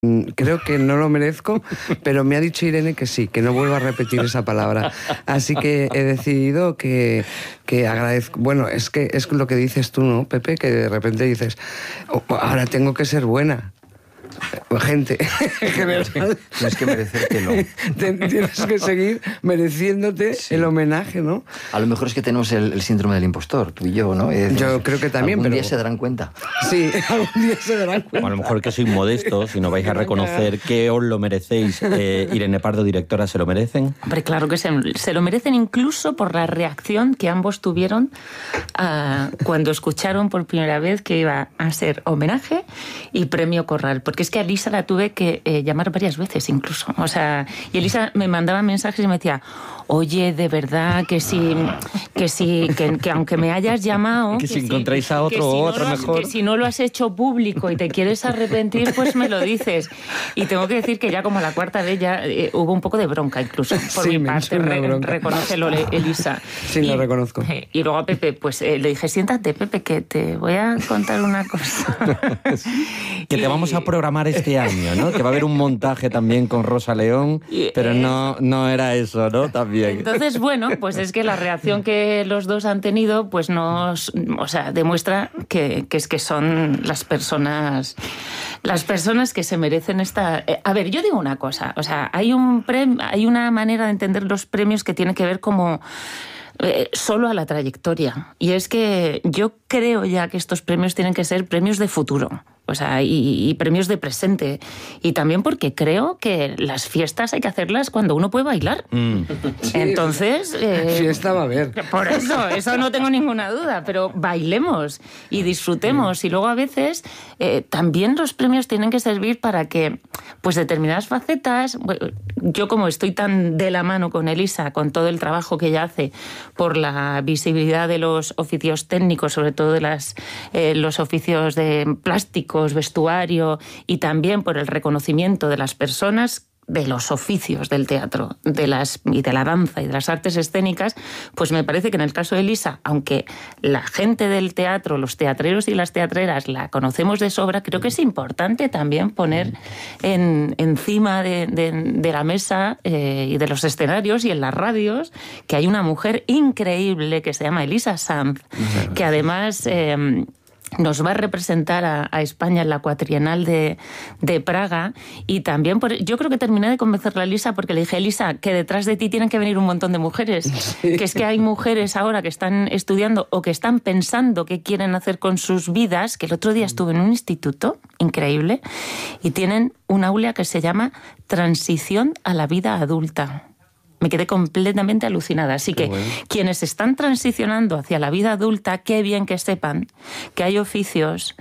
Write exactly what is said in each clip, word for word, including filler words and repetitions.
Creo que no lo merezco, pero me ha dicho Irene que sí, que no vuelva a repetir esa palabra. Así que he decidido que, que agradezco. Bueno, es que es lo que dices tú, ¿no, Pepe? Que de repente dices, oh, ahora tengo que ser buena. Gente, en general. Tienes que merecértelo. Tienes que seguir mereciéndote sí. el homenaje, ¿no? A lo mejor es que tenemos el, el síndrome del impostor, tú y yo, ¿no? Es, yo creo que también, algún pero... día se darán cuenta. Sí, algún día se darán cuenta. O a lo mejor que sois modestos y no vais a reconocer que os lo merecéis. Eh, Irene Pardo, directora, ¿se lo merecen? Hombre, claro que se, se lo merecen, incluso por la reacción que ambos tuvieron uh, cuando escucharon por primera vez que iba a ser homenaje y premio Corral. Porque es que a Elisa la tuve que eh, llamar varias veces incluso. O sea, y Elisa me mandaba mensajes y me decía, oye, de verdad, que si, que si, que, que aunque me hayas llamado... Que, que si encontráis si, a otro o si otro no mejor... Que si no lo has hecho público y te quieres arrepentir, pues me lo dices. Y tengo que decir que ya como la cuarta vez ya eh, hubo un poco de bronca incluso. Por sí, mi parte, re, reconócelo, Elisa. Sí, y, lo reconozco. Eh, y luego a Pepe, pues eh, le dije, siéntate, Pepe, que te voy a contar una cosa. Que te vamos a programar este año, ¿no? Que va a haber un montaje también con Rosa León, pero no, no era eso, ¿no? También. Entonces, bueno, pues es que la reacción que los dos han tenido, pues nos, o sea, demuestra que, que es que son las personas, las personas que se merecen esta... A ver, yo digo una cosa, o sea, hay un premio, hay una manera de entender los premios que tiene que ver como... Eh, solo a la trayectoria. Y es que yo creo ya que estos premios tienen que ser premios de futuro. O sea, y, y premios de presente. Y también porque creo que las fiestas hay que hacerlas cuando uno puede bailar. Mm. Sí, entonces... Eh, fiesta va a haber. Por eso, eso no tengo ninguna duda. Pero bailemos y disfrutemos. Mm. Y luego a veces eh, también los premios tienen que servir para que pues determinadas facetas... Bueno, yo como estoy tan de la mano con Elisa, con todo el trabajo que ella hace por la visibilidad de los oficios técnicos, sobre todo de las, eh, los oficios de plásticos, vestuario, y también por el reconocimiento de las personas, de los oficios del teatro, de las, y de la danza y de las artes escénicas, pues me parece que en el caso de Elisa, aunque la gente del teatro, los teatreros y las teatreras la conocemos de sobra, creo que es importante también poner en, encima de, de, de la mesa eh, y de los escenarios y en las radios que hay una mujer increíble que se llama Elisa Sanz, que además... Eh, nos va a representar a, a España en la cuatrienal de, de Praga, y también por, yo creo que terminé de convencerla a Elisa porque le dije, Elisa, que detrás de ti tienen que venir un montón de mujeres, sí. Que es que hay mujeres ahora que están estudiando o que están pensando qué quieren hacer con sus vidas, que el otro día estuve en un instituto increíble y tienen un aula que se llama Transición a la vida adulta. Me quedé completamente alucinada. Así que bueno, quienes están transicionando hacia la vida adulta, qué bien que sepan que hay oficios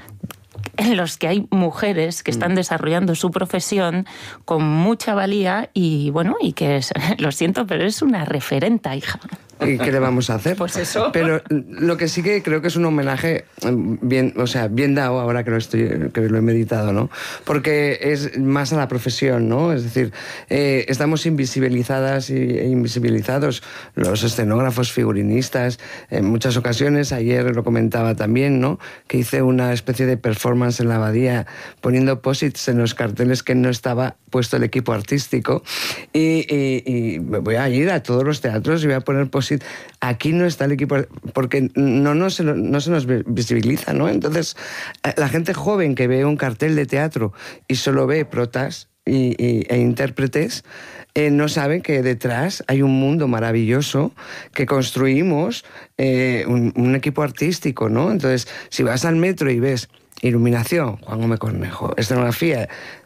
en los que hay mujeres que están desarrollando su profesión con mucha valía y, bueno, y que, es, lo siento, pero es una referenta, hija. ¿Y qué le vamos a hacer? Pues eso. Pero lo que sí que creo que es un homenaje bien, o sea, bien dado ahora que lo estoy, que lo he meditado, ¿no? Porque es más a la profesión, ¿no? Es decir, eh, estamos invisibilizadas e invisibilizados los escenógrafos, figurinistas, en muchas ocasiones. Ayer lo comentaba también, ¿no? Que hice una especie de performance en la abadía poniendo posits en los carteles que no estaba puesto el equipo artístico, y, y, y voy a ir a todos los teatros y voy a poner posits. Aquí no está el equipo, porque no, no, se, no se nos visibiliza, ¿no? Entonces, la gente joven que ve un cartel de teatro y solo ve protas y, y, e intérpretes, eh, no sabe que detrás hay un mundo maravilloso que construimos, eh, un, un equipo artístico, ¿no? Entonces, si vas al metro y ves iluminación, Juan Gómez Cornejo, escenografía,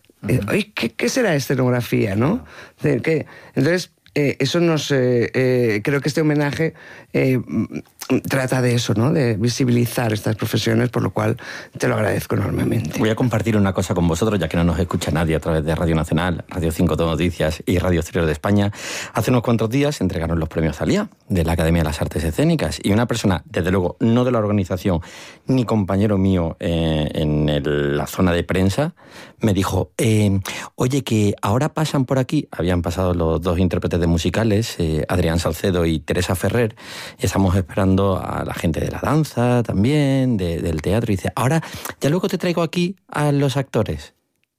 eh, ¿qué, ¿qué será escenografía, no? ¿Qué? Entonces, Eh, eso nos... Eh, eh, creo que este homenaje eh, trata de eso, ¿no? De visibilizar estas profesiones, por lo cual te lo agradezco enormemente. Voy a compartir una cosa con vosotros, ya que no nos escucha nadie a través de Radio Nacional, Radio cinco Noticias y Radio Exterior de España. Hace unos cuantos días entregaron los premios Thalía de la Academia de las Artes Escénicas, y una persona, desde luego, no de la organización, ni compañero mío eh, en el, la zona de prensa, me dijo, eh, oye, que ahora pasan por aquí, habían pasado los dos intérpretes de musicales, eh, Adrián Salcedo y Teresa Ferrer, y estamos esperando a la gente de la danza también, de, del teatro, y dice, ahora ya luego te traigo aquí a los actores.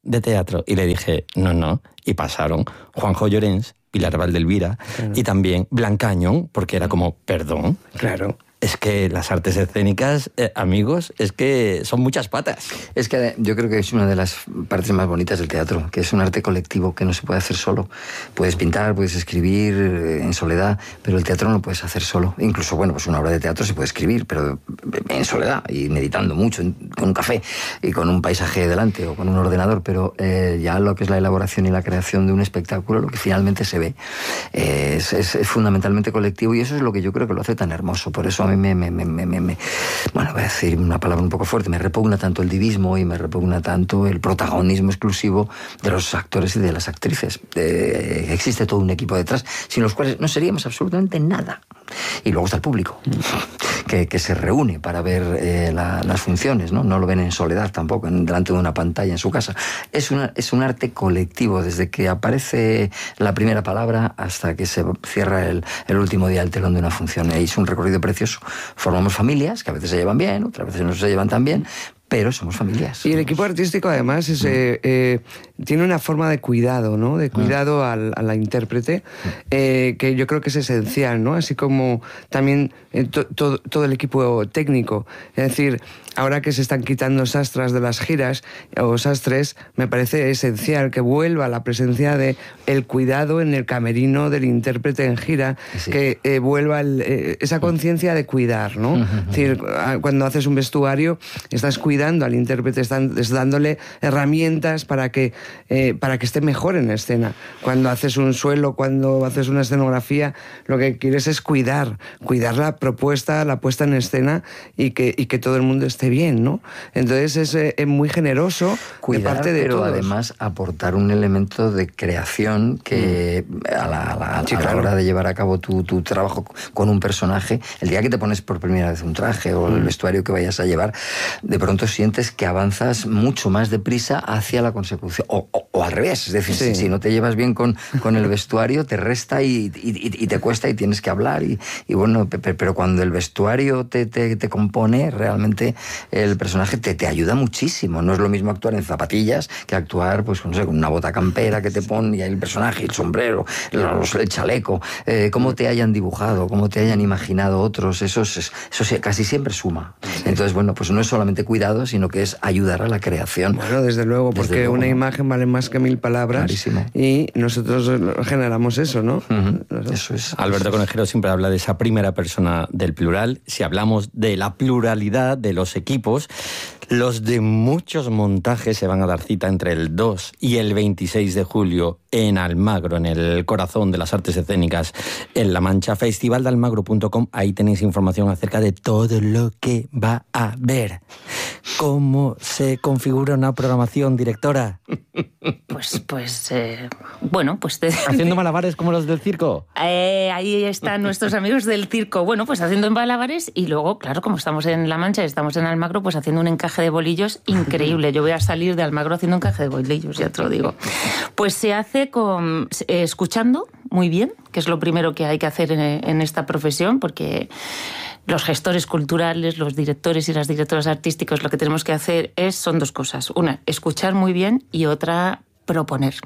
de teatro. Y le dije, no, no. Y pasaron Juanjo Llorens, Pilar Valdelvira, claro, y también Blanca Añón, porque era como, perdón. Claro. Es que las artes escénicas, eh, amigos, es que son muchas patas. Es que yo creo que es una de las partes más bonitas del teatro, que es un arte colectivo que no se puede hacer solo. Puedes pintar, puedes escribir en soledad, pero el teatro no lo puedes hacer solo. Incluso, bueno, pues una obra de teatro se puede escribir, pero en soledad y meditando mucho, con un café y con un paisaje delante o con un ordenador, pero eh, ya lo que es la elaboración y la creación de un espectáculo, lo que finalmente se ve, eh, es, es, es fundamentalmente colectivo, y eso es lo que yo creo que lo hace tan hermoso. Por eso a mí Me, me, me, me, me, bueno, voy a decir una palabra un poco fuerte, me repugna tanto el divismo y me repugna tanto el protagonismo exclusivo de los actores y de las actrices. Eh, existe todo un equipo detrás, sin los cuales no seríamos absolutamente nada. Y luego está el público, que, que se reúne para ver eh, la, las funciones, ¿no? No lo ven en soledad tampoco, en, delante de una pantalla en su casa. Es, una, es un arte colectivo, desde que aparece la primera palabra hasta que se cierra el, el último día el telón de una función. Y es un recorrido precioso. Formamos familias, que a veces se llevan bien, otras veces no se llevan tan bien, pero somos familias. Y el equipo artístico, además, es, mm. eh, eh, tiene una forma de cuidado, ¿no? De cuidado mm. al, a la intérprete, eh, que yo creo que es esencial, ¿no? Así como también eh, to, to, todo el equipo técnico. Es decir, ahora que se están quitando sastras de las giras o sastres, me parece esencial que vuelva la presencia de el cuidado en el camerino del intérprete en gira, sí. que eh, vuelva el, eh, esa conciencia de cuidar, ¿no? Uh-huh. Es decir, cuando haces un vestuario, estás cuidando al intérprete, estás dándole herramientas para que, eh, para que esté mejor en escena. Cuando haces un suelo, cuando haces una escenografía, lo que quieres es cuidar, cuidar la propuesta, la puesta en escena y que, y que todo el mundo esté bien, ¿no? Entonces es, eh, es muy generoso cuidar, de parte de pero todos. Además aportar un elemento de creación que mm. a la, a la, sí, a la claro. hora de llevar a cabo tu, tu trabajo con un personaje, el día que te pones por primera vez un traje o mm. el vestuario que vayas a llevar, de pronto sientes que avanzas mucho más deprisa hacia la consecución, o, o, o al revés, es decir, sí. si, si no te llevas bien con, con el vestuario, te resta y, y, y te cuesta y tienes que hablar, y, y bueno, pero cuando el vestuario te, te, te compone, realmente el personaje te, te ayuda muchísimo. No es lo mismo actuar en zapatillas que actuar, pues no sé, con una bota campera que te pone y el personaje, el sombrero, el, el chaleco, eh, cómo te hayan dibujado, cómo te hayan imaginado otros, eso, es, eso casi siempre suma. Entonces, bueno, pues no es solamente cuidado, sino que es ayudar a la creación. Bueno, desde luego, porque desde luego, una ¿no? imagen vale más que mil palabras. Clarísimo. Y nosotros generamos eso, ¿no? Uh-huh. Eso es. Alberto Conejero siempre habla de esa primera persona del plural. Si hablamos de la pluralidad de los equipos, los de muchos montajes se van a dar cita entre el dos y el veintiséis de julio en Almagro, en el corazón de las artes escénicas en La Mancha. festival de almagro punto com, ahí tenéis información acerca de todo lo que va a haber. ¿Cómo se configura una programación, directora? Pues, pues, eh, bueno, pues... Te... ¿Haciendo malabares como los del circo? Eh, ahí están nuestros amigos del circo. Bueno, pues haciendo malabares y luego, claro, como estamos en La Mancha y estamos en Almagro, pues haciendo un encaje de bolillos increíble. Yo voy a salir de Almagro haciendo un encaje de bolillos, ya te lo digo. Pues se hace con eh, escuchando muy bien, que es lo primero que hay que hacer en, en esta profesión, porque... Los gestores culturales, los directores y las directoras artísticas, lo que tenemos que hacer es, son dos cosas. Una, escuchar muy bien, y otra, proponer.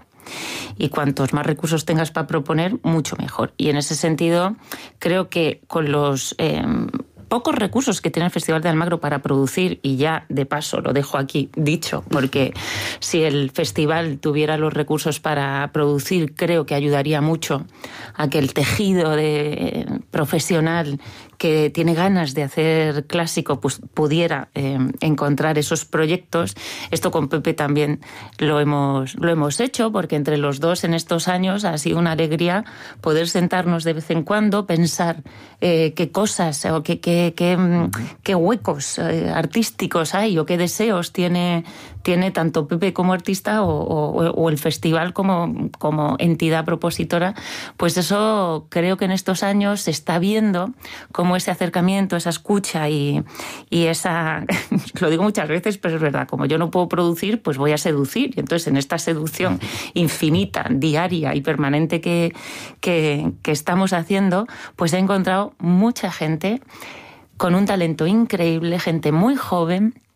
Y cuantos más recursos tengas para proponer, mucho mejor. Y en ese sentido, creo que con los... Eh, pocos recursos que tiene el Festival de Almagro para producir, y ya de paso lo dejo aquí dicho, porque si el festival tuviera los recursos para producir, creo que ayudaría mucho a que el tejido de, profesional que tiene ganas de hacer clásico pues pudiera eh, encontrar esos proyectos. Esto con Pepe también lo hemos, lo hemos hecho, porque entre los dos en estos años ha sido una alegría poder sentarnos de vez en cuando, pensar eh, qué cosas o qué, qué, qué, qué huecos eh, artísticos hay o qué deseos tiene, tiene tanto Pepe como artista o, o, o el festival como, como entidad propositora. Pues eso creo que en estos años se está viendo cómo ese acercamiento, esa escucha y, y esa... lo digo muchas veces, pero es verdad, como yo no puedo producir, pues voy a seducir. Y entonces en esta seducción infinita, diaria y permanente que, que, que estamos haciendo, pues he encontrado mucha gente con un talento increíble, gente muy joven,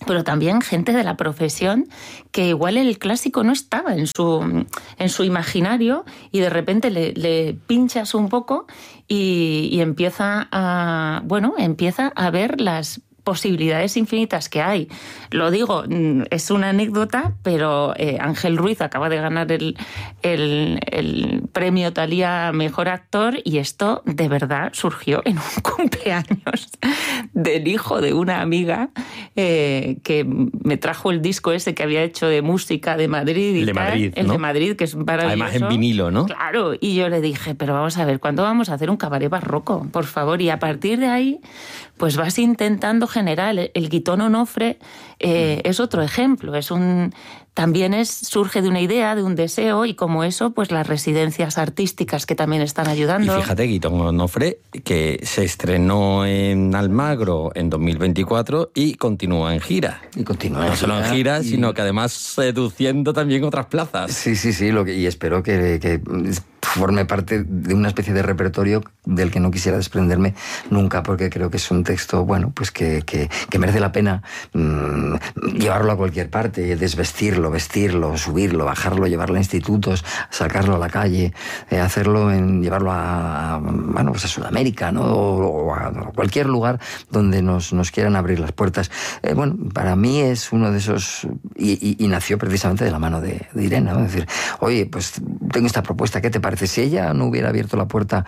pero también gente de la profesión que igual el clásico no estaba en su, en su imaginario y de repente le, le pinchas un poco y, y empieza a, bueno, empieza a ver las posibilidades infinitas que hay. Lo digo, es una anécdota, pero eh, Ángel Ruiz acaba de ganar el, el, el premio Thalía Mejor Actor y esto de verdad surgió en un cumpleaños del hijo de una amiga eh, que me trajo el disco ese que había hecho de música de Madrid y el de tal, Madrid, el ¿no? de Madrid, que es maravilloso. Además en vinilo, ¿no? Claro, y yo le dije, pero vamos a ver, ¿cuándo vamos a hacer un cabaret barroco? Por favor, y a partir de ahí pues vas intentando generar. El Guitón Onofre eh, es otro ejemplo, es un también es surge de una idea, de un deseo, y como eso, pues las residencias artísticas que también están ayudando. Y fíjate, Guitón Onofre, que se estrenó en Almagro en dos mil veinticuatro y continúa en gira. Y continúa en No solo en gira, gira, y... sino que además seduciendo también otras plazas. Sí, sí, sí, lo que, y espero que, que forme parte de una especie de repertorio del que no quisiera desprenderme nunca, porque creo que es un texto, bueno, pues que, que, que merece la pena mmm, llevarlo a cualquier parte, desvestirlo, vestirlo, subirlo, bajarlo, llevarlo a institutos, sacarlo a la calle, eh, hacerlo, en, llevarlo a, a, bueno, pues a Sudamérica, ¿no? O, o a cualquier lugar donde nos, nos quieran abrir las puertas. Eh, bueno, para mí es uno de esos, y, y, y nació precisamente de la mano de, de Irene, ¿no? Es decir, oye, pues tengo esta propuesta, ¿qué te parece? Si ella no hubiera abierto la puerta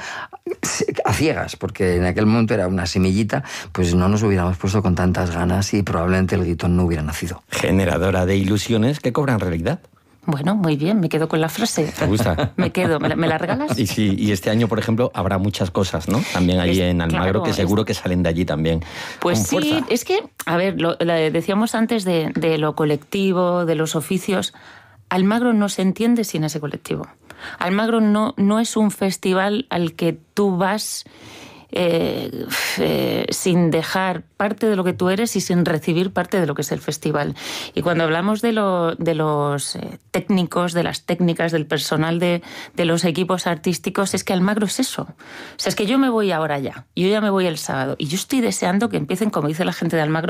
a ciegas, porque en aquel momento era una semillita, pues no nos hubiéramos puesto con tantas ganas y probablemente el Guitón no hubiera nacido. Generadora de ilusiones que cobran realidad. Bueno, muy bien, me quedo con la frase. ¿Te gusta? Me quedo, ¿me la, me la regalas? Y sí, y este año, por ejemplo, habrá muchas cosas, ¿no? También allí Es, en Almagro, claro, que seguro es, que salen de allí también. Pues con sí, fuerza. Es que, a ver, lo, lo decíamos antes de, de lo colectivo, de los oficios. Almagro no se entiende sin ese colectivo. Almagro no, no es un festival al que tú vas eh, eh, sin dejar parte de lo que tú eres y sin recibir parte de lo que es el festival. Y cuando hablamos de, lo, de los eh, técnicos, de las técnicas, del personal de, de los equipos artísticos, es que Almagro es eso. O sea, es que yo me voy ahora ya, yo ya me voy el sábado, y yo estoy deseando que empiecen, como dice la gente de Almagro,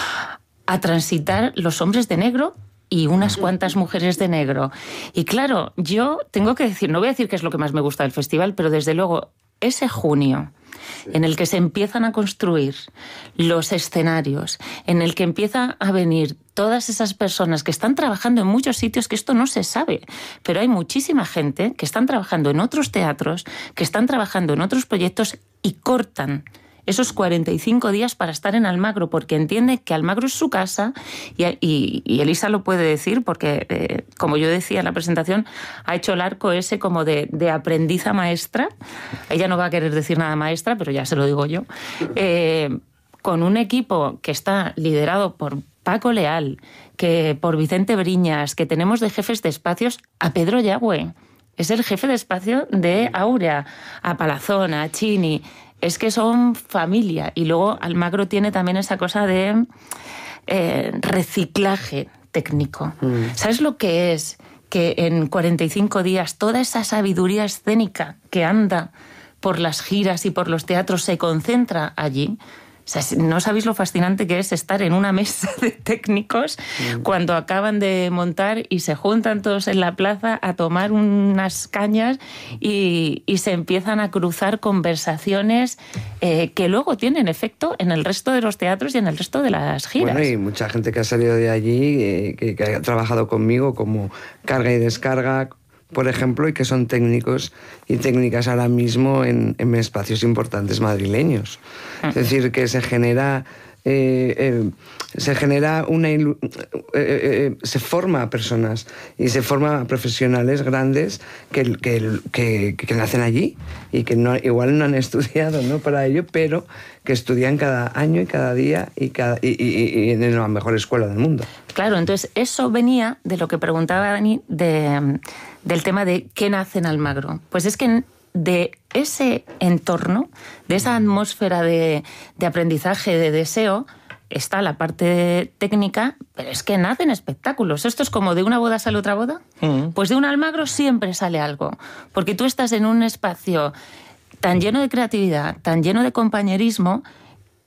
a transitar los hombres de negro y unas cuantas mujeres de negro. Y claro, yo tengo que decir, no voy a decir que es lo que más me gusta del festival, pero desde luego ese junio en el que se empiezan a construir los escenarios, en el que empieza a venir todas esas personas que están trabajando en muchos sitios, que esto no se sabe, pero hay muchísima gente que están trabajando en otros teatros, que están trabajando en otros proyectos y cortan esos cuarenta y cinco días para estar en Almagro, porque entiende que Almagro es su casa, y, y, y Elisa lo puede decir, porque, eh, como yo decía en la presentación, ha hecho el arco ese como de, de aprendiz a maestra. Ella no va a querer decir nada maestra, pero ya se lo digo yo. Eh, con un equipo que está liderado por Paco Leal, que por Vicente Briñas, que tenemos de jefes de espacios a Pedro Yagüe. Es el jefe de espacio de Áurea, a Palazón, a Chini. Es que son familia. Y luego Almagro tiene también esa cosa de eh, reciclaje técnico. Mm. ¿Sabes lo que es? Que en cuarenta y cinco días toda esa sabiduría escénica que anda por las giras y por los teatros se concentra allí. O sea, no sabéis lo fascinante que es estar en una mesa de técnicos mm. cuando acaban de montar y se juntan todos en la plaza a tomar unas cañas y, y se empiezan a cruzar conversaciones eh, que luego tienen efecto en el resto de los teatros y en el resto de las giras. Bueno, y mucha gente que ha salido de allí, eh, que, que ha trabajado conmigo como carga y descarga, por ejemplo, y que son técnicos y técnicas ahora mismo en, en espacios importantes madrileños. Es decir, que se genera... Eh, eh, se genera una... Ilu- eh, eh, se forma a personas y se forma a profesionales grandes que, que, que, que nacen allí y que no, igual no han estudiado, ¿no?, para ello, pero que estudian cada año y cada día y, cada, y, y, y en la mejor escuela del mundo. Claro, entonces eso venía de lo que preguntaba Dani, de, del tema de qué nace en Almagro. Pues es que de ese entorno, de esa atmósfera de, de aprendizaje, de deseo, está la parte técnica, pero es que nacen espectáculos. Esto es como de una boda sale otra boda. Mm. Pues de un Almagro siempre sale algo, porque tú estás en un espacio tan lleno de creatividad, tan lleno de compañerismo,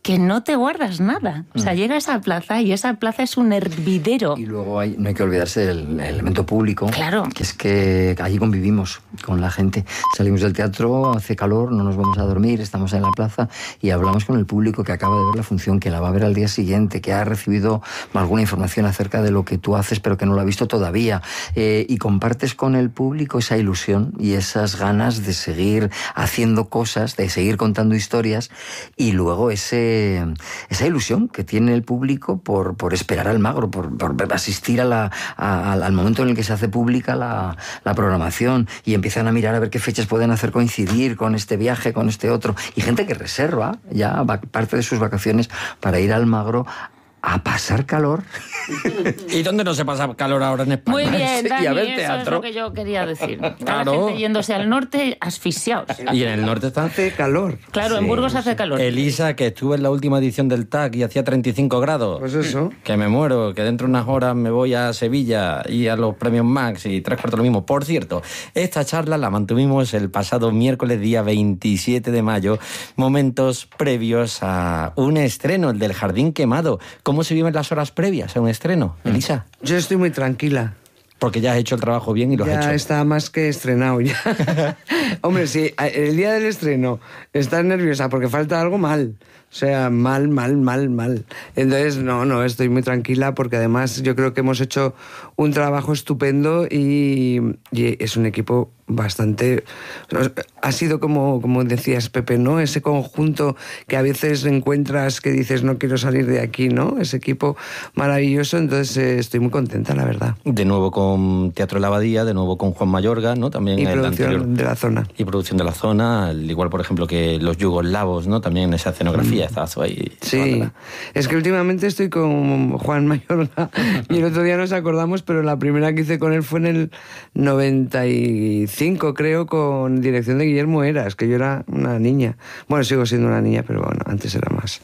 que no te guardas nada. O sea, mm. llegas a plaza y esa plaza es un hervidero. Y luego hay, no hay que olvidarse del elemento público. Claro. Que es que allí convivimos con la gente. Salimos del teatro, hace calor, no nos vamos a dormir, estamos en la plaza y hablamos con el público que acaba de ver la función, que la va a ver al día siguiente, que ha recibido alguna información acerca de lo que tú haces pero que no lo ha visto todavía. Eh, y compartes con el público esa ilusión y esas ganas de seguir haciendo cosas, de seguir contando historias, y luego ese esa ilusión que tiene el público por, por esperar al Magro, por, por asistir a la, a, al momento en el que se hace pública la, la programación, y empiezan a mirar a ver qué fechas pueden hacer coincidir con este viaje, con este otro, y gente que reserva ya parte de sus vacaciones para ir al Magro a pasar calor. ¿Y dónde no se pasa calor ahora en España? Muy bien, Dani, y a ver eso teatro. es lo que yo quería decir. Claro. La gente yéndose al norte asfixiados. Y en el norte está... Hace calor. Claro, sí, en Burgos hace calor. Elisa, que estuve en la última edición del T A C y hacía treinta y cinco grados. Pues eso. Que me muero, que dentro de unas horas me voy a Sevilla y a los premios Max y tres cuartos lo mismo. Por cierto, esta charla la mantuvimos el pasado miércoles, día veintisiete de mayo, momentos previos a un estreno, el del Jardín Quemado. ¿Cómo se viven las horas previas a un estreno, Elisa? Yo estoy muy tranquila. Porque ya has hecho el trabajo bien y lo ya has hecho. Ya está más que estrenado ya. Hombre, si el día del estreno estás nerviosa porque falta algo, mal. O sea, mal, mal, mal, mal. Entonces, no, no, estoy muy tranquila porque además yo creo que hemos hecho un trabajo estupendo y, y es un equipo bastante... Ha sido como, como decías, Pepe, ¿no? Ese conjunto que a veces encuentras que dices no quiero salir de aquí, ¿no? Ese equipo maravilloso, entonces eh, estoy muy contenta, la verdad. De nuevo con Teatro de la Abadía, de nuevo con Juan Mayorga, ¿no? También y el producción anterior... de la zona. Y producción de la zona, al igual, por ejemplo, que los yugoslavos, ¿no? También en esa escenografía mm. estabas ahí. Sí, es que últimamente estoy con Juan Mayorga y el otro día nos acordamos, pero la primera que hice con él fue en el noventa y cinco, creo, con dirección de Guillermo Heras, que yo era una niña. Bueno, sigo siendo una niña, pero bueno, antes era más.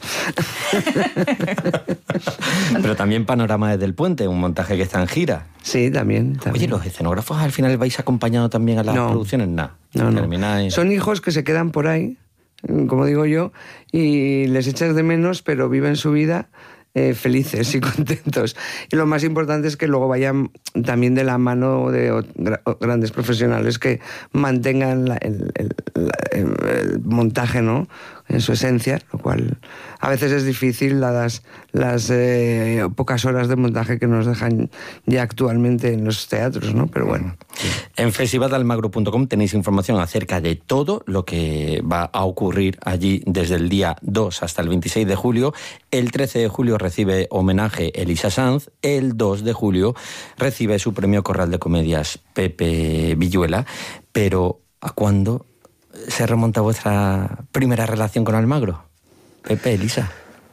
Pero también Panorama desde el Puente, un montaje que está en gira. Sí, también, también. Oye, ¿los escenógrafos al final vais acompañando también a las no, producciones? Nah, no, no. Termináis... Son hijos que se quedan por ahí, como digo yo, y les echas de menos, pero viven su vida eh, felices y contentos. Y lo más importante es que luego vayan también de la mano de gra grandes profesionales que mantengan la, el, el, la, el montaje, ¿no?, en su esencia, lo cual a veces es difícil dadas las eh, pocas horas de montaje que nos dejan ya actualmente en los teatros, ¿no? Pero bueno. En festival almagro punto com tenéis información acerca de todo lo que va a ocurrir allí desde el día dos hasta el veintiséis de julio. El trece de julio recibe homenaje Elisa Sanz. El dos de julio recibe su premio Corral de Comedias Pepe Villuela. Pero ¿a cuándo se remonta vuestra primera relación con Almagro? Pepe, Elisa.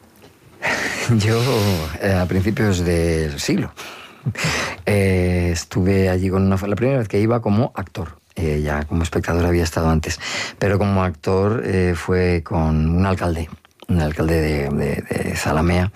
Yo, eh, a principios del siglo, eh, estuve allí con una... La primera vez que iba como actor. Eh, ya como espectador había estado antes. Pero como actor eh, fue con un alcalde, un alcalde de, de, de Zalamea,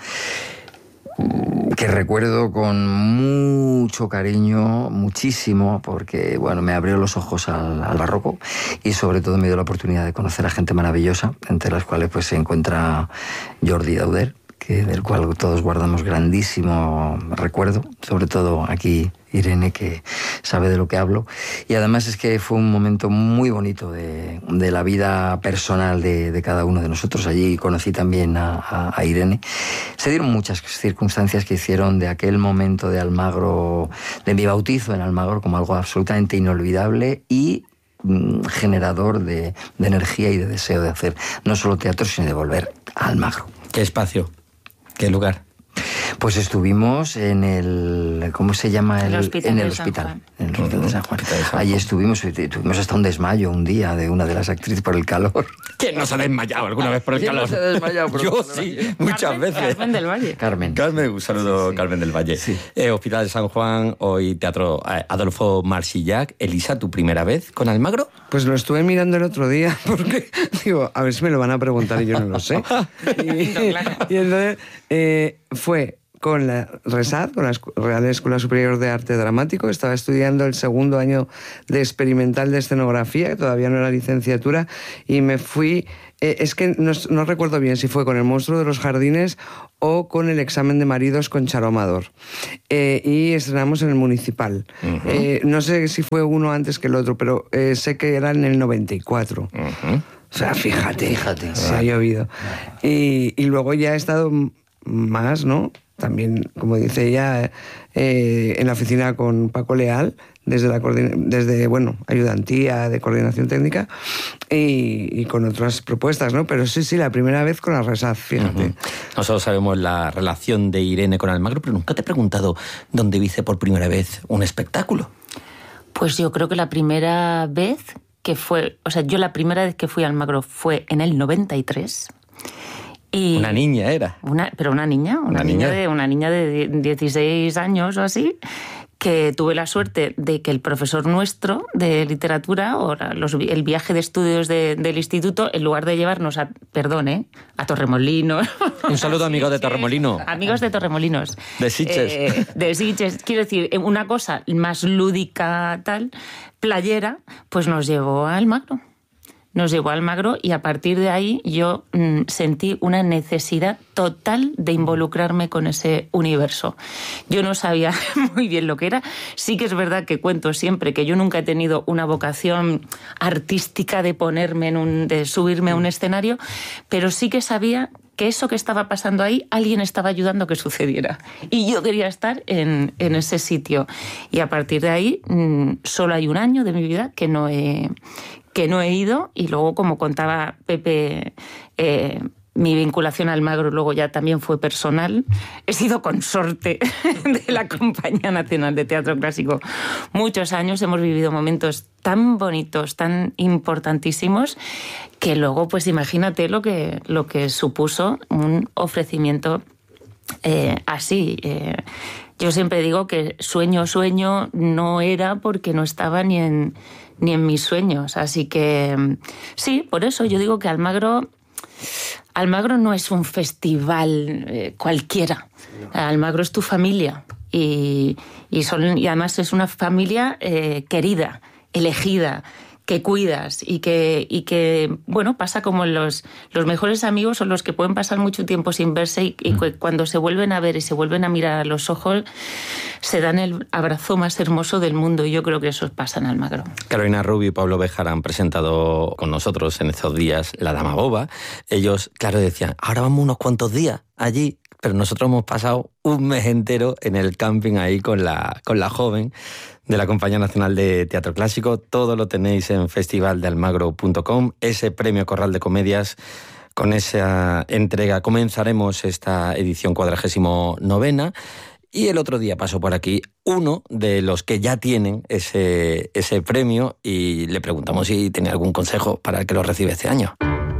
que recuerdo con mucho cariño, muchísimo, porque bueno, me abrió los ojos al, al barroco y sobre todo me dio la oportunidad de conocer a gente maravillosa, entre las cuales pues se encuentra Jordi Dauder, que, del cual todos guardamos grandísimo recuerdo, sobre todo aquí Irene, que sabe de lo que hablo. Y además es que fue un momento muy bonito de, de la vida personal de, de cada uno de nosotros. Allí conocí también a, a, a Irene. Se dieron muchas circunstancias que hicieron de aquel momento de Almagro, de mi bautizo en Almagro, como algo absolutamente inolvidable y mm, generador de, de energía y de deseo de hacer no solo teatro, sino de volver a Almagro. ¿Qué espacio? ¿Qué lugar? Pues estuvimos en el... ¿Cómo se llama? El, el hospital en el de hospital. San Juan. En el hospital de San Juan. De San Juan. Allí estuvimos, tuvimos hasta un desmayo un día de una de las actrices por el calor. ¿Quién no se ha desmayado alguna vez por el ¿Quién calor? no se ha desmayado por el Yo calor? sí, muchas Carmen, veces. Carmen del Valle. Carmen. Carmen, un saludo, sí, sí. Carmen del Valle. Sí. Eh, Hospital de San Juan, hoy Teatro eh, Adolfo Marsillac. Elisa, ¿tu primera vez con Almagro? Pues lo estuve mirando el otro día porque digo, a ver si me lo van a preguntar y yo no lo sé. Y, No, claro. y entonces eh, fue con la RESAD, con la Real Escuela Superior de Arte Dramático. Estaba estudiando el segundo año de experimental de escenografía, que todavía no era licenciatura, y me fui... Eh, es que no, no recuerdo bien si fue con El monstruo de los jardines o con El examen de maridos con Charo Amador. Eh, y estrenamos en el Municipal. Uh-huh. Eh, no sé si fue uno antes que el otro, pero eh, sé que era en el noventa y cuatro. Uh-huh. O sea, fíjate, fíjate, se ha llovido. Y, y luego ya he estado más, ¿no? También, como dice ella, eh, en la oficina con Paco Leal, desde, la desde bueno, ayudantía de coordinación técnica y, y con otras propuestas, ¿no? Pero sí, sí, la primera vez con la RESAD, fíjate. Uh-huh. Nosotros sabemos la relación de Irene con Almagro, pero nunca te he preguntado dónde viste por primera vez un espectáculo. Pues yo creo que la primera vez que fue, o sea, yo la primera vez que fui a Almagro fue en el noventa y tres. Y una niña era. Una, pero una niña, una, una niña, niña de una niña de dieciséis años o así, que tuve la suerte de que el profesor nuestro de literatura, o los, el viaje de estudios de, del instituto, en lugar de llevarnos a, perdón, ¿eh? a Torremolinos... Un saludo, amigos de Torremolinos. Amigos de Torremolinos. De Sitges. Eh, de Sitges. Quiero decir, una cosa más lúdica, tal, playera, pues nos llevó a Almagro. Nos llevó a Almagro y a partir de ahí yo mmm, sentí una necesidad total de involucrarme con ese universo. Yo no sabía muy bien lo que era. Sí que es verdad que cuento siempre que yo nunca he tenido una vocación artística de ponerme en un, de subirme a un escenario, pero sí que sabía que eso que estaba pasando ahí, alguien estaba ayudando a que sucediera. Y yo quería estar en, en ese sitio. Y a partir de ahí, mmm, solo hay un año de mi vida que no he... que no he ido, y luego, como contaba Pepe, eh, mi vinculación al Almagro luego ya también fue personal. He sido consorte de la Compañía Nacional de Teatro Clásico muchos años, hemos vivido momentos tan bonitos, tan importantísimos, que luego, pues imagínate lo que, lo que supuso un ofrecimiento eh, así. Eh, yo siempre digo que sueño, sueño no era, porque no estaba ni en... ni en mis sueños, así que sí, por eso yo digo que Almagro Almagro no es un festival eh, cualquiera. Almagro es tu familia y, y, son, y además es una familia eh, querida, elegida, que cuidas y que, y que bueno, pasa como los, los mejores amigos son los que pueden pasar mucho tiempo sin verse y, y que cuando se vuelven a ver y se vuelven a mirar a los ojos se dan el abrazo más hermoso del mundo, y yo creo que eso pasa en Almagro. Carolina Rubio y Pablo Béjar han presentado con nosotros en estos días La Dama Boba. Ellos, claro, decían, ahora vamos unos cuantos días allí, pero nosotros hemos pasado un mes entero en el camping ahí con la, con la joven de la Compañía Nacional de Teatro Clásico. Todo lo tenéis en festival de almagro punto com. Ese premio Corral de Comedias, con esa entrega comenzaremos esta edición cuadragésimo novena. Y el otro día pasó por aquí uno de los que ya tienen ese, ese premio y le preguntamos si tenía algún consejo para el que lo recibe este año.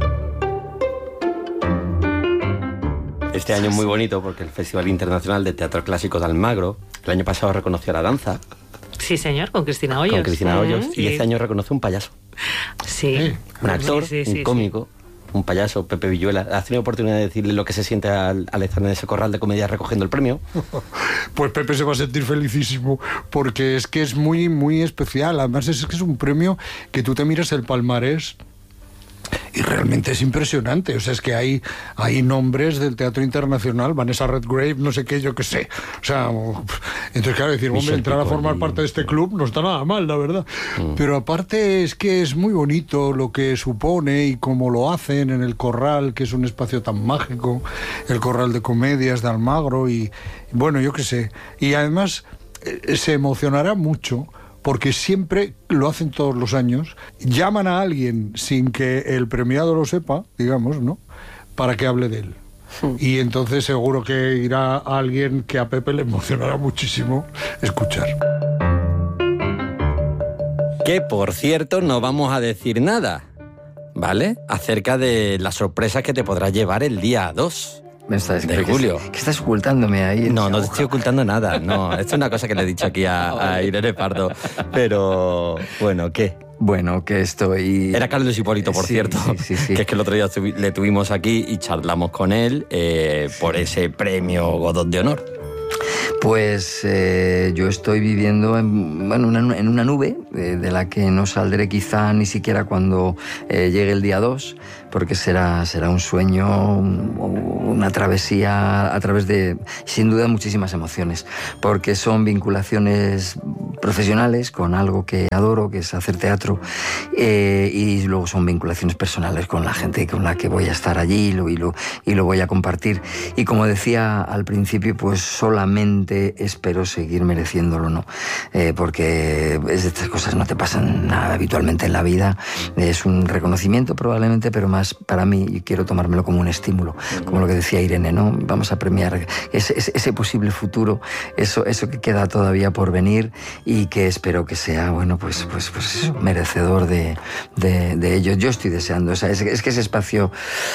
Este año es muy bonito porque el Festival Internacional de Teatro Clásico de Almagro el año pasado reconoció a la danza. Sí, señor, con Cristina Hoyos. Con Cristina Hoyos. Sí. Y este año reconoce un payaso. Sí. Un actor, sí, sí, un sí, cómico, sí. Un payaso, Pepe Villuela. ¿Has tenido oportunidad de decirle lo que se siente al, al estar en ese corral de comedia recogiendo el premio? Pues Pepe se va a sentir felicísimo, porque es que es muy, muy especial. Además es que es un premio que tú te miras el palmarés y realmente es impresionante. O sea, es que hay, hay nombres del teatro internacional, Vanessa Redgrave, no sé qué, yo qué sé. O sea, entonces claro, decir, hombre, entrar a formar parte de este club no está nada mal, la verdad. Mm. Pero aparte es que es muy bonito lo que supone y cómo lo hacen en el Corral, que es un espacio tan mágico, el Corral de Comedias de Almagro, y bueno, yo qué sé. Y además eh, se emocionará mucho, porque siempre lo hacen todos los años, llaman a alguien sin que el premiado lo sepa, digamos, ¿no?, para que hable de él. Sí. Y entonces seguro que irá a alguien que a Pepe le emocionará muchísimo escuchar. Que, por cierto, no vamos a decir nada, ¿vale?, acerca de las sorpresas que te podrás llevar el día dos. Estás, de julio. ¿Qué estás ocultándome ahí? No, no te estoy ocultando nada. No, esto es una cosa que le he dicho aquí a, a Irene Pardo. Pero, bueno, ¿qué? Bueno, que estoy... Era Carlos Hipólito, por Sí, cierto, sí, sí, sí. que es que el otro día tuvi- le tuvimos aquí y charlamos con él eh, por ese premio Godot de Honor. Pues eh, yo estoy viviendo en, bueno, una, en una nube eh, de la que no saldré quizá ni siquiera cuando eh, llegue el día dos, porque será, será un sueño, un- una travesía a través de, sin duda, muchísimas emociones, porque son vinculaciones profesionales con algo que adoro, que es hacer teatro, eh, y luego son vinculaciones personales con la gente con la que voy a estar allí y lo, y lo, y lo voy a compartir. Y como decía al principio, pues solamente espero seguir mereciéndolo, ¿no? Eh, porque es de estas cosas no te pasan nada habitualmente en la vida. Es un reconocimiento probablemente, pero más para mí, y quiero tomármelo como un estímulo, como lo que decía Irene, ¿no? Vamos a premiar ese, ese, ese posible futuro, eso, eso que queda todavía por venir y que espero que sea, bueno, pues, pues, pues eso, merecedor de, de, de ello. Yo estoy deseando, o sea, es, es que ese espacio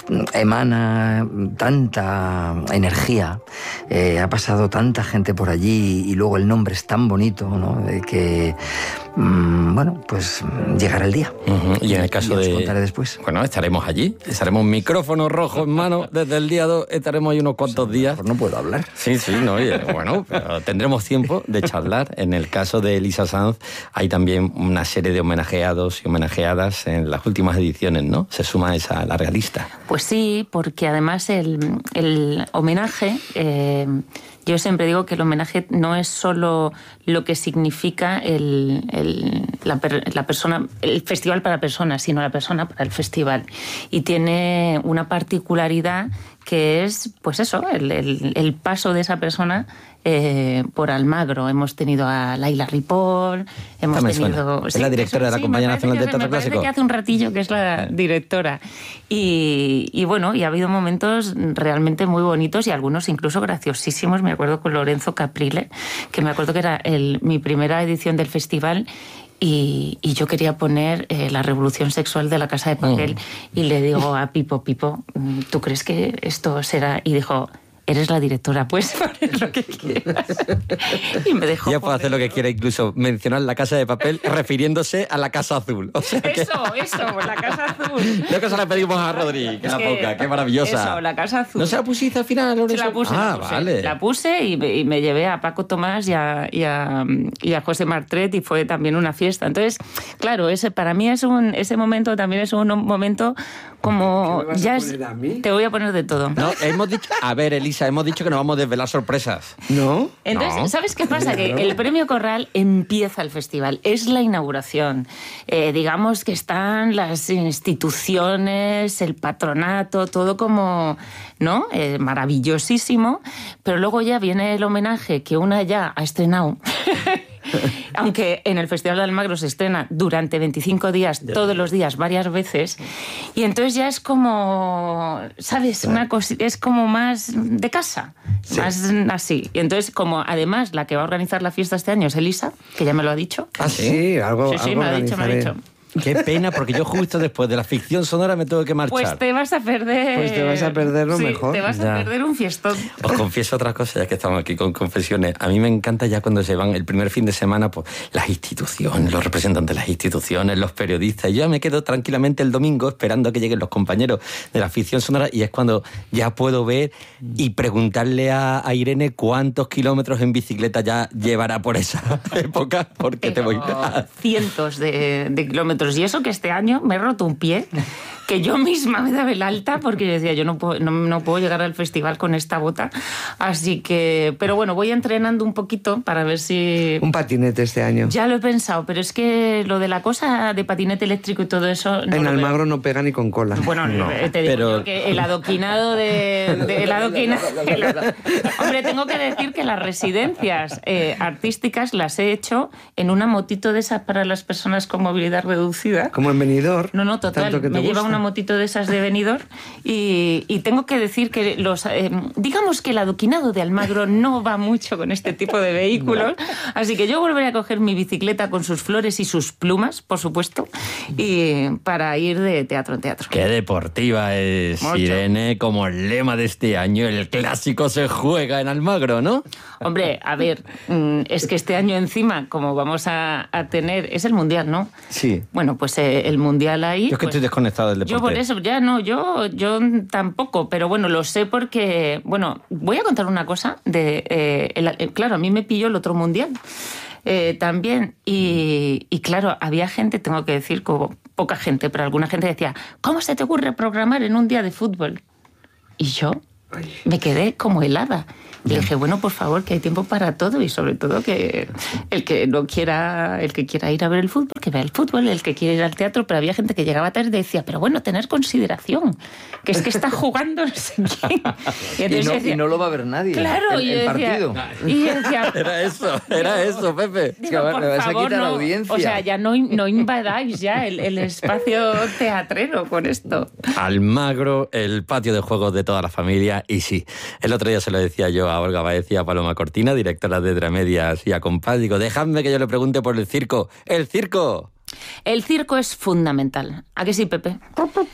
emana tanta energía, eh, ha pasado tanta gente por allí y luego el nombre es tan bonito, ¿no? De que, mmm, bueno, pues llegará el día. Uh-huh. Y en el caso y os de... contaré después. Bueno, estaremos allí, estaremos micrófono rojo en mano desde el día dos, estaremos ahí unos cuantos días. Pues no puedo hablar. Sí, sí, no, oye, bueno, pero tendremos tiempo de charlar. En el caso de Elisa Sanz hay también una serie de homenajeados y homenajeadas en las últimas ediciones, ¿no? Se suma esa larga lista. Pues sí, porque además el, el homenaje, eh, yo siempre digo que el homenaje no es solo lo que significa el, el, la, per, la persona, el festival para personas, sino la persona para el festival. Y tiene una particularidad que es, pues eso, el, el, el paso de esa persona eh, por Almagro. Hemos tenido a Laila Ripoll, hemos me tenido... suena. Es la directora de la sí, Compañía me parece Nacional de que- Teatro me parece Clásico. que hace un ratillo que es la directora. Y, y bueno, y ha habido momentos realmente muy bonitos y algunos incluso graciosísimos. Me acuerdo con Lorenzo Caprile, que me acuerdo que era el, mi primera edición del festival. Y, y yo quería poner eh, la revolución sexual de La Casa de Papel. Mm. Y le digo a Pipo, Pipo, ¿tú crees que esto será? Y dijo, eres la directora, puedes poner lo que quieras. Y me dejó Ya puede hacer lo que quiera, incluso mencionar La Casa de Papel refiriéndose a La Casa Azul. O sea que... Eso, eso, La Casa Azul. Lo que se la pedimos a Rodri, que Es la que- ponga, qué maravillosa. Eso, La Casa Azul. ¿No se la pusiste al final, Sí, Lorenzo? la puse, ah, la puse. vale. La puse y me, y me llevé a Paco Tomás y a, y, a, y a José Martret y fue también una fiesta. Entonces, claro, ese para mí es un, ese momento también es un momento como... ¿Qué me vas a ya poner a mí? Te voy a poner de todo. No, hemos dicho... A ver, Elisa, hemos dicho que nos vamos a desvelar sorpresas. ¿No? Entonces, No. ¿sabes qué pasa? Que el Premio Corral empieza el festival, es la inauguración. Eh, digamos que están las instituciones, el patronato, todo como, ¿no? Eh, maravillosísimo, pero luego ya viene el homenaje que una ya ha estrenado. Aunque en el Festival de Almagro se estrena durante veinticinco días, todos los días, varias veces. Y entonces ya es como, ¿sabes? Una cosa, es como más de casa, sí. Más así. Y entonces, como además la que va a organizar la fiesta este año es Elisa, que ya me lo ha dicho. ¿Ah, sí? Sí, algo, Sí, sí, algo me lo ha dicho, me lo ha organizaré. dicho. Qué pena, porque yo justo después de la ficción sonora me tengo que marchar. Pues te vas a perder... Pues te vas a perder lo sí, mejor. te vas Ya. a perder un fiestón. Os confieso otra cosa, ya que estamos aquí con confesiones. A mí me encanta ya cuando se van el primer fin de semana, pues las instituciones, los representantes de las instituciones, los periodistas. Y yo ya me quedo tranquilamente el domingo esperando a que lleguen los compañeros de la ficción sonora y es cuando ya puedo ver y preguntarle a, a Irene cuántos kilómetros en bicicleta ya llevará por esa época, porque te voy a... cientos de, de kilómetros. Y eso que este año me he roto un pie, que yo misma me daba el alta porque yo decía, yo no puedo, no, no puedo llegar al festival con esta bota. Así que, pero bueno, voy entrenando un poquito para ver si... Un patinete este año. Ya lo he pensado, pero es que lo de la cosa de patinete eléctrico y todo eso... No en lo Almagro veo. no pega ni con cola. Bueno, No, te digo pero- yo que el adoquinado de... de- el adoquinado, el ado- Hombre, tengo que decir que las residencias eh, artísticas las he hecho en una motito de esas para las personas con movilidad reducida. Como en Benidorm. No, no, total. tanto que te Me lleva gusta. una motito de esas de venidor y, y tengo que decir que los eh, digamos que el adoquinado de Almagro no va mucho con este tipo de vehículos, no. Así que yo volveré a coger mi bicicleta con sus flores y sus plumas, por supuesto, y para ir de teatro en teatro. Qué deportiva es mucho. Irene, como el lema de este año, el clásico se juega en Almagro, ¿no? Hombre, a ver, es que este año encima, como vamos a, a tener, es el Mundial, ¿no? Sí. Bueno, pues eh, el Mundial ahí... Yo es que pues, estoy desconectado del deporte. Yo por eso, ya no, yo, yo tampoco, pero bueno, lo sé porque, bueno, voy a contar una cosa de, eh, el, el, claro, a mí me pilló el otro Mundial eh, también y, y claro, había gente, tengo que decir, como poca gente, pero alguna gente decía, ¿cómo se te ocurre programar en un día de fútbol? Y yo me quedé como helada. Y dije, bueno, por favor, que hay tiempo para todo y sobre todo que el que no quiera, el que quiera ir a ver el fútbol, que vea el fútbol, el que quiera ir al teatro, pero había gente que llegaba tarde y decía, pero bueno, tener consideración, que es que está jugando no sé quién. Y, y, no, decía, y no lo va a ver nadie. Claro, el, y el decía, partido. Y decía, era eso, era eso, Pepe. Digo, es que por me vas favor, a quitar no, audiencia. O sea, ya no, no invadáis ya el, el espacio teatrero con esto. Almagro, el patio de juegos de toda la familia, y sí, el otro día se lo decía yo a Olga Baez y a Paloma Cortina, directora de Dramedias y a Compás, digo, dejadme que yo le pregunte por el circo. ¡El circo! El circo es fundamental. ¿A que sí, Pepe?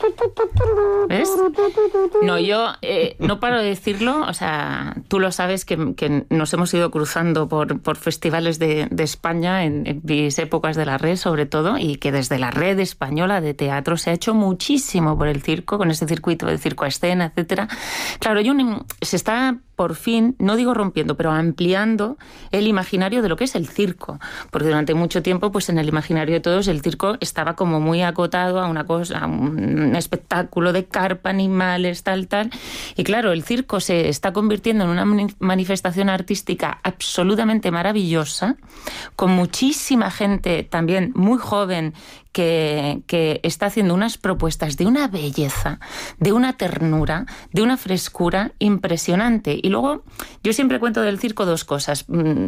¿Ves? No, yo eh, no paro de decirlo, o sea, tú lo sabes que, que nos hemos ido cruzando por, por festivales de, de España en, en mis épocas de la red, sobre todo, y que desde la red española de teatro se ha hecho muchísimo por el circo, con ese circuito de circo a escena, etcétera. Claro, hay un, se está por fin, no digo rompiendo, pero ampliando el imaginario de lo que es el circo, porque durante mucho tiempo, pues en el imaginario de todos, el circo estaba como muy acotado a una cosa, a un espectáculo de carpa, animales, tal, tal, y claro, el circo se está convirtiendo en una manifestación artística absolutamente maravillosa, con muchísima gente también muy joven, Que, que está haciendo unas propuestas de una belleza, de una ternura, de una frescura impresionante. Y luego, yo siempre cuento del circo dos cosas.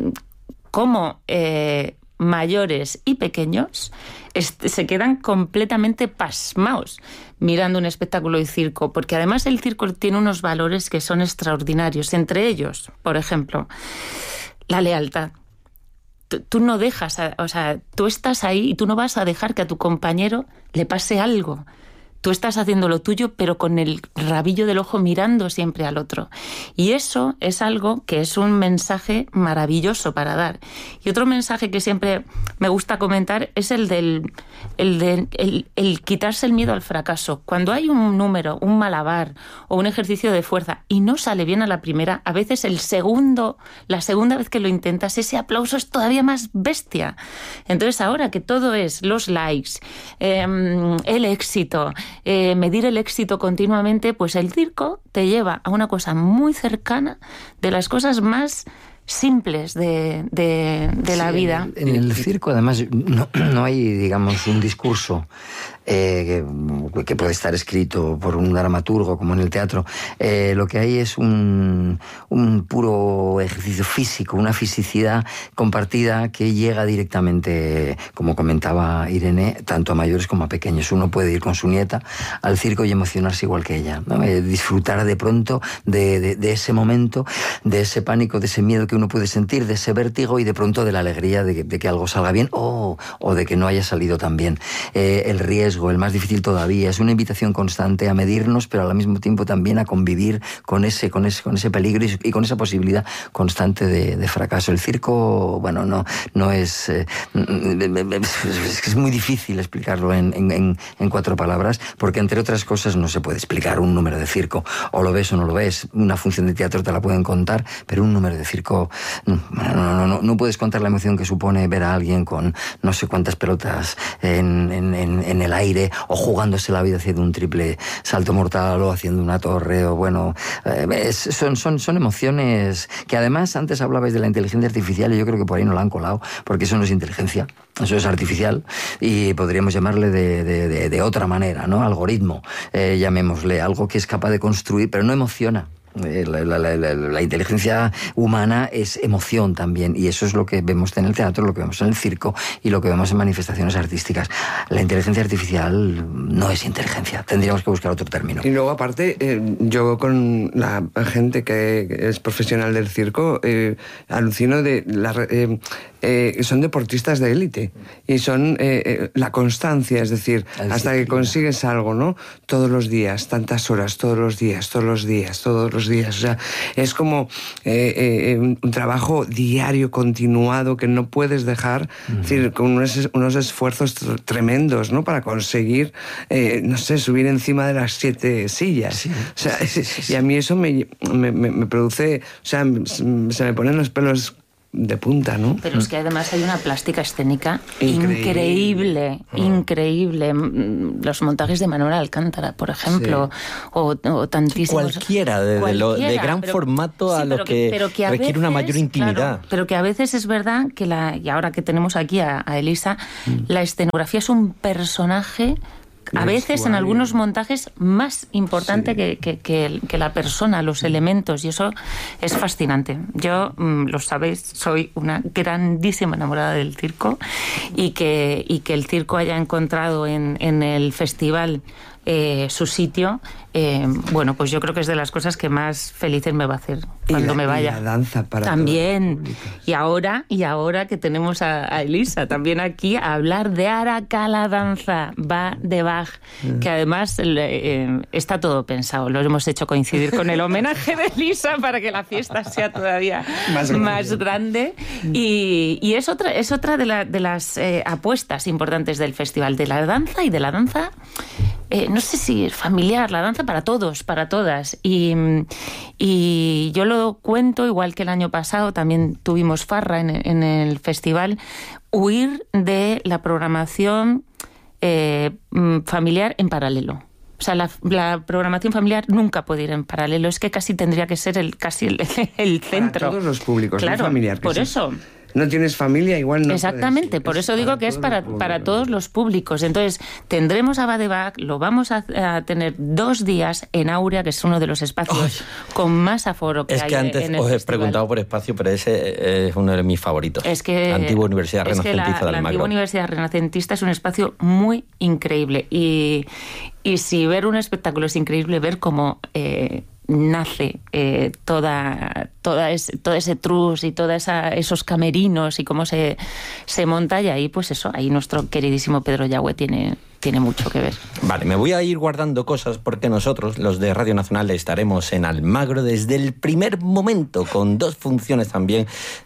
Cómo eh, mayores y pequeños este, se quedan completamente pasmaos mirando un espectáculo de circo, porque además el circo tiene unos valores que son extraordinarios. Entre ellos, por ejemplo, la lealtad. Tú no dejas, o sea, tú estás ahí y tú no vas a dejar que a tu compañero le pase algo. Tú estás haciendo lo tuyo, pero con el rabillo del ojo mirando siempre al otro. Y eso es algo que es un mensaje maravilloso para dar. Y otro mensaje que siempre me gusta comentar es el del el de, el, el quitarse el miedo al fracaso. Cuando hay un número, un malabar o un ejercicio de fuerza y no sale bien a la primera, a veces el segundo, la segunda vez que lo intentas, ese aplauso es todavía más bestia. Entonces ahora que todo es los likes, eh, el éxito, Eh, medir el éxito continuamente, pues el circo te lleva a una cosa muy cercana de las cosas más simples de, de, de la sí, vida. En el, en el circo, además, no, no hay, digamos, un discurso eh, que, que puede estar escrito por un dramaturgo, como en el teatro. Eh, lo que hay es un, un puro ejercicio físico, una fisicidad compartida que llega directamente, como comentaba Irene, tanto a mayores como a pequeños. Uno puede ir con su nieta al circo y emocionarse igual que ella, ¿no? Eh, disfrutar de pronto de, de, de ese momento, de ese pánico, de ese miedo que uno puede sentir, de ese vértigo y de pronto de la alegría de que, de que algo salga bien o, o de que no haya salido tan bien. Eh, el riesgo, el más difícil todavía, es una invitación constante a medirnos, pero al mismo tiempo también a convivir con ese, con ese, con ese peligro y, y con esa posibilidad constante de, de fracaso. El circo, bueno, no, no es... Eh, es, es muy difícil explicarlo en, en, en cuatro palabras, porque entre otras cosas no se puede explicar un número de circo. O lo ves o no lo ves. Una función de teatro te la pueden contar, pero un número de circo no, no, no, no puedes contar la emoción que supone ver a alguien con no sé cuántas pelotas en, en, en el aire o jugándose la vida haciendo un triple salto mortal o haciendo una torre o bueno, eh, es, son, son, son emociones que además antes hablabais de la inteligencia artificial y yo creo que por ahí no la han colado porque eso no es inteligencia, eso es artificial y podríamos llamarle de, de, de, de otra manera, ¿no? Algoritmo, eh, llamémosle, algo que es capaz de construir pero no emociona. La, la, la, la, la inteligencia humana es emoción también, y eso es lo que vemos en el teatro, lo que vemos en el circo y lo que vemos en manifestaciones artísticas. La inteligencia artificial no es inteligencia, tendríamos que buscar otro término. Y luego, aparte, eh, yo con la gente que es profesional del circo, eh, alucino de... La, eh, eh, son deportistas de élite y son eh, eh, la constancia, es decir, la hasta que consigues algo, ¿no? Todos los días, tantas horas, todos los días, todos los días, todos los días. O sea, es como eh, eh, un, un trabajo diario, continuado, que no puedes dejar, uh-huh. es decir, con unos, unos esfuerzos tremendos, ¿no? Para conseguir, eh, no sé, subir encima de las siete sillas. Sí, o sea, sí, sí, sí. Y a mí eso me, me, me, me produce, o sea, se me ponen los pelos de punta, ¿no? Pero es que además hay una plástica escénica increíble, increíble, increíble. Los montajes de Manuel Alcántara, por ejemplo, sí. o, o tantísimos... Cualquiera, de, cualquiera, lo, de gran pero, formato a sí, lo que, que, que a requiere veces, una mayor intimidad. Claro, pero que a veces es verdad que, la, y ahora que tenemos aquí a, a Elisa, mm. la escenografía es un personaje... A veces en algunos montajes más importante sí. que, que, que, que la persona, los elementos, y eso es fascinante. Yo, mmm, lo sabéis, soy una grandísima enamorada del circo y que, y que el circo haya encontrado en, en el festival eh, su sitio, eh, bueno, pues yo creo que es de las cosas que más felices me va a hacer cuando la, me vaya. Y la danza para también. Y ahora, y ahora que tenemos a, a Elisa también aquí a hablar de Araka la danza, va de Bach, uh-huh. que además eh, está todo pensado. Lo hemos hecho coincidir con el homenaje de Elisa para que la fiesta sea todavía más grande. Más grande. Y, y es otra, es otra de, la, de las eh, apuestas importantes del festival, de la danza y de la danza. Eh, no sé si es familiar, la danza para todos, para todas. Y, y yo lo cuento, igual que el año pasado, también tuvimos farra en, en el festival, huir de la programación eh, familiar en paralelo. O sea, la, la programación familiar nunca puede ir en paralelo. Es que casi tendría que ser el casi el, el centro. Para todos los públicos, claro, no familiar. Por sí. eso... No tienes familia, igual no. Exactamente, puedes. por eso digo que es para, para todos los públicos. Entonces, tendremos a Badebach, lo vamos a, a tener dos días en Áurea, que es uno de los espacios Ay. con más aforo que es hay. Es que antes en el os he festival. preguntado por espacio, pero ese es uno de mis favoritos. Es que, la antigua Universidad es Renacentista que la, de Almagro. La antigua Universidad Renacentista es un espacio muy increíble. Y, y si ver un espectáculo es increíble, ver cómo... Eh, nace eh, toda, toda ese, todo ese trus y todos esos camerinos y cómo se, se monta, y ahí pues eso, ahí nuestro queridísimo Pedro Yagüe tiene, tiene mucho que ver. Vale, me voy a ir guardando cosas porque nosotros, los de Radio Nacional, estaremos en Almagro desde el primer momento, con dos funciones también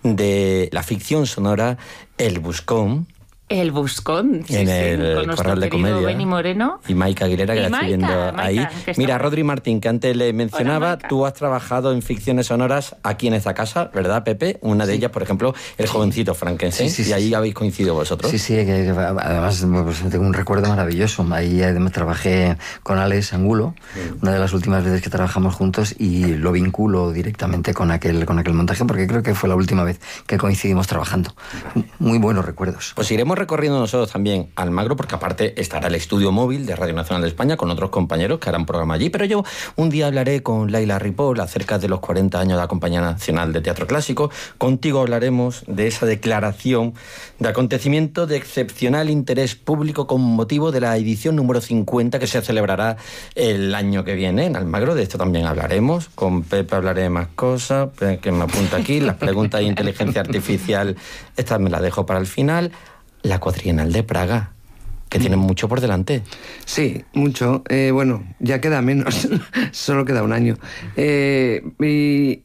de la ficción sonora, El Buscón. El Buscón, sí, en sí, el con nuestro Corral de querido Comedia. Benny Moreno. Y Maika Aguilera, que y la Maika, estoy viendo Maika, ahí. Mira, Rodri Martín, que antes le mencionaba, Hola, tú has trabajado en ficciones sonoras aquí en esta casa, ¿verdad, Pepe? Una de sí. ellas, por ejemplo, El jovencito Frankenstein, sí, sí, sí, y ahí sí. habéis coincidido vosotros. Sí, sí, que, que, además pues, tengo un recuerdo maravilloso. Ahí además trabajé con Alex Angulo, sí. una de las últimas veces que trabajamos juntos, y lo vinculo directamente con aquel, con aquel montaje, porque creo que fue la última vez que coincidimos trabajando. Muy buenos recuerdos. Pues iremos recorriendo nosotros también Almagro, porque aparte estará el estudio móvil de Radio Nacional de España con otros compañeros que harán programa allí, pero yo un día hablaré con Laila Ripoll acerca de los cuarenta años de la Compañía Nacional de Teatro Clásico. Contigo hablaremos de esa declaración de acontecimiento de excepcional interés público con motivo de la edición número cincuenta que se celebrará el año que viene en Almagro. De esto también hablaremos. Con Pepe hablaré de más cosas, que me apunta aquí. Las preguntas de inteligencia artificial, estas me las dejo para el final. La Cuatrienal de Praga, que tienen mucho por delante. Sí, mucho. Eh, bueno, ya queda menos, solo queda un año. Eh, y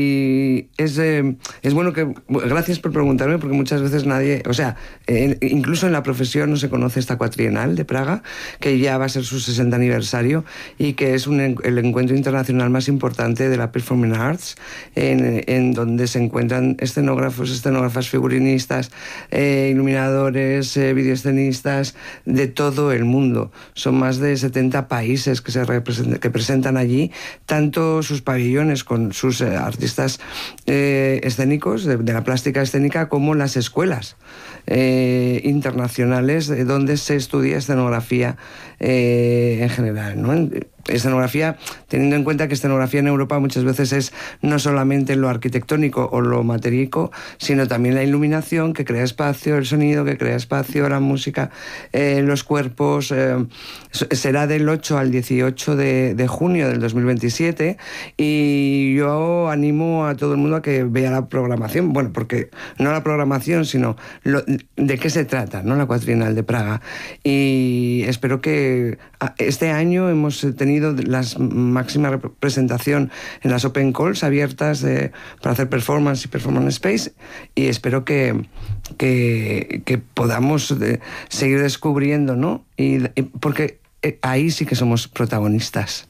y es, eh, es bueno que... Gracias por preguntarme, porque muchas veces nadie... O sea, eh, incluso en la profesión no se conoce esta Cuatrienal de Praga, que ya va a ser su sesenta aniversario, y que es un, el encuentro internacional más importante de la Performing Arts, en, en donde se encuentran escenógrafos, escenógrafas, figurinistas, eh, iluminadores, eh, videoescenistas, de todo el mundo. Son más de setenta países que se representan, que presentan allí, tanto sus pabellones con sus eh, artistas eh, escénicos, de, de la plástica escénica, como las escuelas eh, internacionales eh, donde se estudia escenografía eh, en general, ¿no? escenografía, teniendo en cuenta que escenografía en Europa muchas veces es no solamente lo arquitectónico o lo matérico, sino también la iluminación que crea espacio, el sonido que crea espacio, la música, eh, los cuerpos. Eh, será del ocho al dieciocho de, de junio del dos mil veintisiete y yo animo a todo el mundo a que vea la programación, bueno, porque no la programación, sino lo, de qué se trata, ¿no? La Cuatrienal de Praga. Y espero que este año hemos tenido la máxima representación en las Open Calls abiertas de, para hacer performance y performance space, y espero que, que, que podamos de, seguir descubriendo, ¿no? Y, y porque ahí sí que somos protagonistas.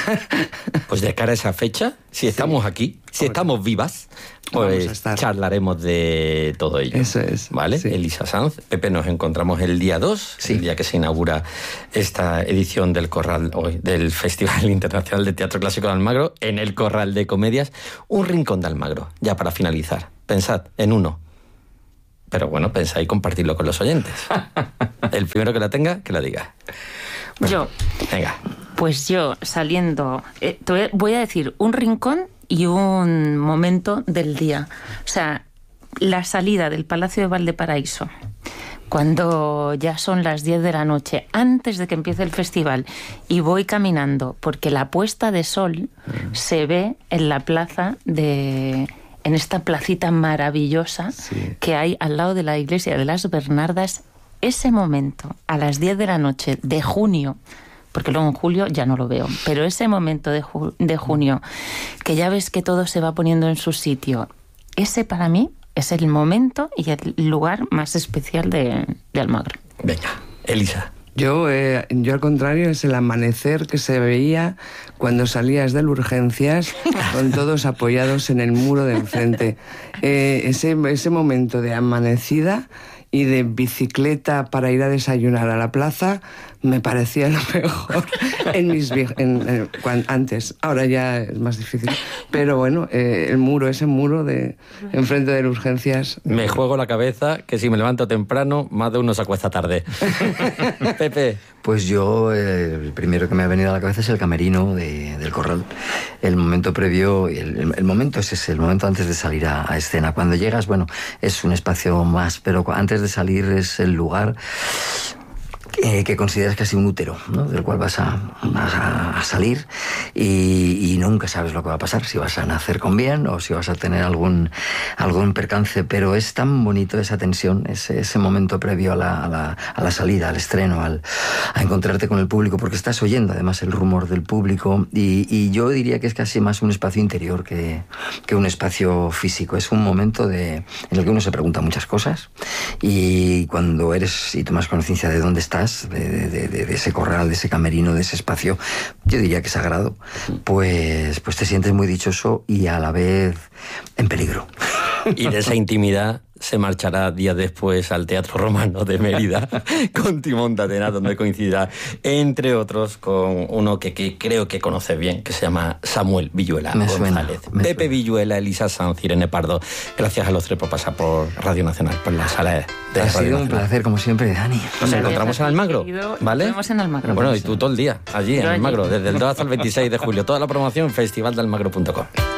Pues de cara a esa fecha, si estamos sí. aquí, si estamos vivas, pues charlaremos de todo ello. Eso es. ¿Vale? Sí. Elisa Sanz, Pepe, nos encontramos el día dos, sí. el día que se inaugura esta edición del Corral, hoy, del Festival Internacional de Teatro Clásico de Almagro, en el Corral de Comedias, un rincón de Almagro, ya para finalizar. Pensad en uno. Pero bueno, pensad y compartirlo con los oyentes. El primero que la tenga, que la diga. Bueno, yo. Venga. Pues yo, saliendo, eh, te voy a decir un rincón y un momento del día. O sea, la salida del Palacio de Valdeparaíso, cuando ya son las diez de la noche, antes de que empiece el festival, y voy caminando, porque la puesta de sol se ve en la plaza de... en esta placita maravillosa sí. que hay al lado de la iglesia de las Bernardas. Ese momento, a las diez de la noche de junio, porque luego en julio ya no lo veo, pero ese momento de, ju- de junio, que ya ves que todo se va poniendo en su sitio, ese para mí es el momento y el lugar más especial de, de Almagro. Venga, Elisa. Yo, eh, yo al contrario, es el amanecer que se veía cuando salías de Urgencias con todos apoyados en el muro de enfrente. Eh, ese, ese momento de amanecida y de bicicleta para ir a desayunar a la plaza me parecía lo mejor en mis en, en, cuan, antes. Ahora ya es más difícil. Pero bueno, eh, el muro, ese muro de enfrente de Urgencias. Me juego la cabeza que si me levanto temprano, más de uno se acuesta tarde. Pepe. Pues yo, eh, el primero que me ha venido a la cabeza es el camerino de, del Corral. El momento previo, el, el, el momento es ese, el momento antes de salir a, a escena. Cuando llegas, bueno, es un espacio más, pero antes de salir es el lugar Eh, que consideras casi un útero, ¿no? Del cual vas a, vas a, a salir y, y nunca sabes lo que va a pasar, si vas a nacer con bien o si vas a tener algún, algún percance, pero es tan bonito esa tensión, ese, ese momento previo a la, a, la, a la salida, al estreno, al, a encontrarte con el público, porque estás oyendo además el rumor del público y, y yo diría que es casi más un espacio interior que, que un espacio físico. Es un momento de, en el que uno se pregunta muchas cosas y cuando eres y tomas conciencia de dónde estás, De, de, de, de ese corral, de ese camerino, de ese espacio, yo diría que sagrado, pues, pues te sientes muy dichoso y a la vez en peligro. Y de esa intimidad se marchará días después al Teatro Romano de Mérida con Timón de Atenas, donde coincidirá, entre otros, con uno que, que creo que conoces bien, que se llama Samuel Villuela me González. Suena, me Pepe suena. Villuela, Elisa Sanz, Irene Pardo. Gracias a los tres por pasar por Radio Nacional, por la sala de Ha Radio sido un Nacional. placer, como siempre, Dani. Nos encontramos en Almagro, ¿vale? Nos vemos en Almagro. Bueno, y tú todo el día, allí en Yo allí. Almagro, desde el dos hasta el veintiséis de julio. Toda la promoción en festival de almagro punto com.